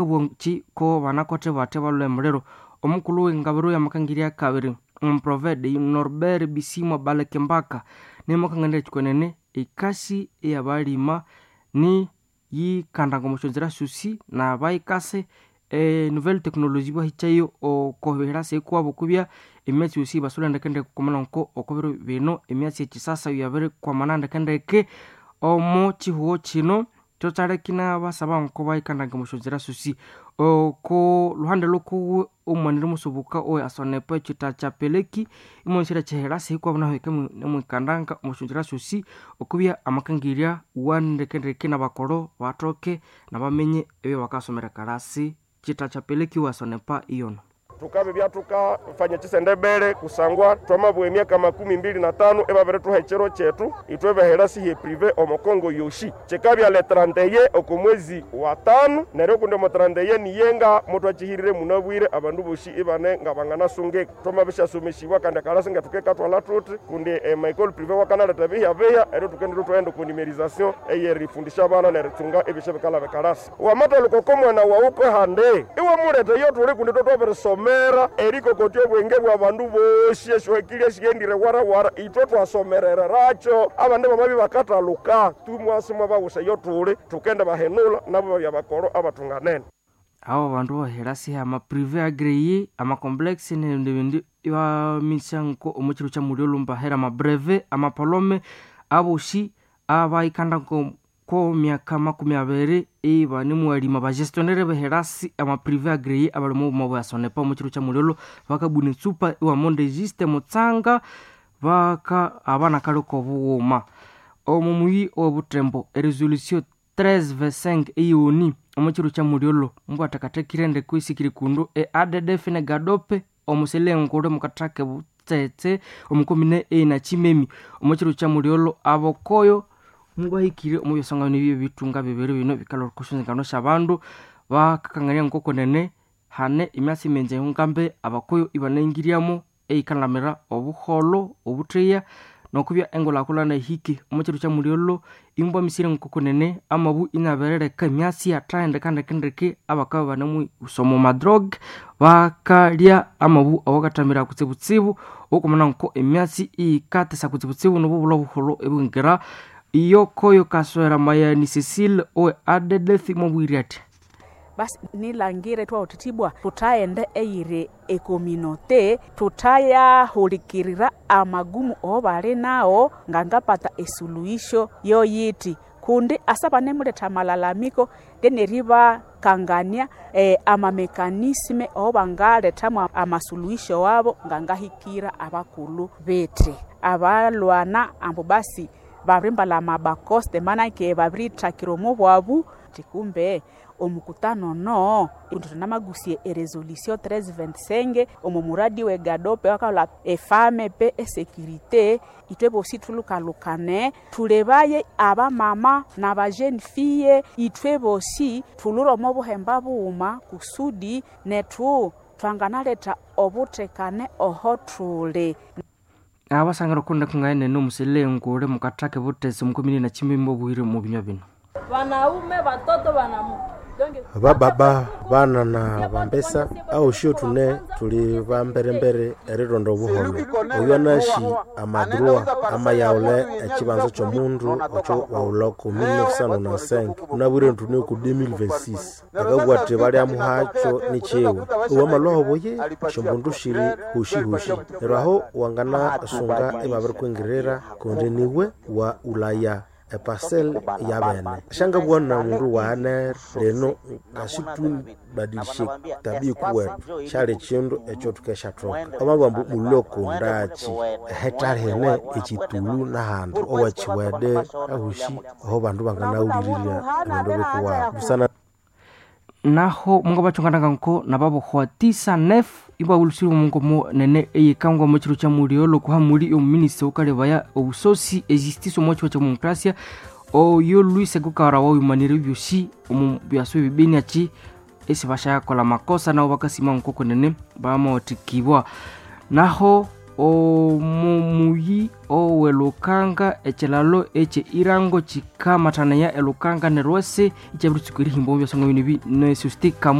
bonchi ko banakote bate balwe murero omukulu w'engabiro y'amakangiri akabiri Provede Norbert Bisimo Balekembaka ni makangandira chikonene ikasi yabalima ni yikandango mushonzera susi na baikase nouvelle technologie bahichayo okohera se kwabo kubya emyatsi usi basulanda kende kukomana nko okobero bino emyatsi ekisasa yabere kwa mananda kende ke omo chihuo chino totale kina basaba nko baikandanga mushonzera susi ko luhande loko umwanire musubuka o asonepo chita chapeleki imonsira chehera se kwa bana heke mu kandanga mushonzera susi okubya amakangiria wande kende kina bakoro batoke na bamenye ebe bakasomera karasi chita chapeleki wasonepa iyono tukabe byatuka fanya chisendebele kusangwa twamabwe myaka 25 ebabere tuhechero chetu itwebe herasi ye privé omokongo yoshi chekabya le 31 okomwezi wa 5 nero kunde mo 31 niyenga moto achihirire munabwire abandu boshi ibane ngabangana sunge twamabisha someshiwa kanda karasi ngatukeka twala tuti kunde Michael privé wakanala tabiya beya ero tukende twendo ku numérisation eye rifundisha bana na ritunga ebishe bekala bekarasi wa matalo kokomwa na waupe hande iwe murete yotu uri kunde totobere mera eriko kotyo bwenge bwa bandu boshye shwekile shigendire wara itwe twasomerera racho abande bamabi bakataluka tumwasima bawusha yotule tukende bahenula nabo byabakoro abatunganene abo bandu baherasi ama privé agree ama complexe n'ibindi ya misanko umukiru cha muriolo mbahera ama breve ama palome aboshi abayikanda ko myaka 20 bani mwalima ba gestionnaire beherasi ama privé agree abalimo mu basonepa mu kiru cha muriolo bakabune super wa monde juste mutsanga baka abana kaluko buwoma omumuyi obutembo resolution 13/5 eyoni mu kiru cha muriolo mbwataka kirende kwisikiri kundu ADDF ne gadope omuselengore mukatake butete omukomine na chimemi mu kiru cha muriolo abokoyo mugwahikire omubisanga nibiyo bitunga bibere bino bikalo kushingano shabandu bakakanganya nkoko nene hane imyasi menje ngambe abakoyo ibanengiriamo eikanamera obuholo obutreya nokubya engola kulana hiki omukiru cha muriolo imbwa misire nkoko nene amabu inaberere kamyasi atande kande kendeke abakaba banamu usomo madrog bakalya amabu awagatamira kutsibutsibu okumana nko emyasi ikatesa kutsibutsibu nobubulo buholo ebungira iyo koyo kaswera maya ni Cecile o ADDF mobwiriate bas nilangire twa utitibwa tutaende eire ekominote tutaya hulikirira amagumu obale nao ngangapata esuluhisho yoyiti kundi asaba nemuleta malalamiko deneriba kangania ama mekanisme obangale tamwa amasuluhisho wabo ngangahikira abakulu bete abalwana ambo basi babrimba la mabakoste mana ke babrita kiromo bwabu tikumbe omukutano no tunamagusie resolution 1325 omumuradi we gadope wakala femme pe sécurité itwebo situlukalukane tulebaye aba mama na ba jeune fille itwebo si tuluro mobuhemba buuma kusudi netu twanganaleta obutekane ohotule abasangara kunda kungaene no muselengore mukatake butese mukomini na chimimbo buhire mu binya bino wanaume batoto banamu baba bana na bambesa au shio tune tuli bambere erirondo buhono uyanashi amadroa ama yaule ekibanzo cyo mundu ocho wauloko 1995 unabure ntune ku 2026 akagwate bali amuhacho ni chewe uwa maloho boye shombundu shiri hushi eraho wangana sunga emabere kwengirera kondeniwe wa ulaya parcel yabene shanga bwana mundu wane reno kashitu badilishe tabi kuwe shale chindo echo tukesha troka amabambu muloko ndachi hectare hene echitulu na handu owachiwede ahushi aho bandu bangana ulirira ndo bekuwa busana naho mungo bachongana nko nababo hwatisa nef iba ulusiro mungo mo nene eyikangwa mu kiru cha muriolo kwa muri oministre okale baya obusosi existiso mo cha demokrasia o yo Luis Gukara wa humanire byushi byaso bibini achi esi basha kola makosa na obakasima nkoko nene bamo tikibwa naho omumuyi owelukanga echilalo eche irango chikamatana ya elukanga nerwese ichabiritsukwiri himbo byasongo bino bi nesustika